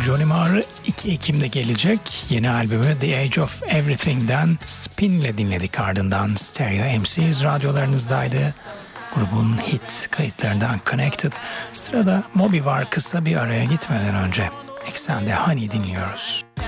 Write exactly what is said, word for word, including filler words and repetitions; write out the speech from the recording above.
Johnny Marr iki Ekim'de gelecek. Yeni albümü The Age of Everything'den Spin'le dinledik, ardından Stereo M Cs radyolarınızdaydı. Grubun hit kayıtlarından Connected. Sırada Moby var, kısa bir araya gitmeden önce. Eksende Honey dinliyoruz.